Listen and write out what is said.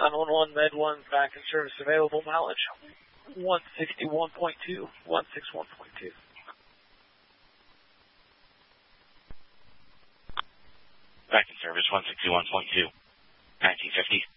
911 Med 1 back in service available. Mileage 161.2. 161.2. Back in service 161.2. 1950.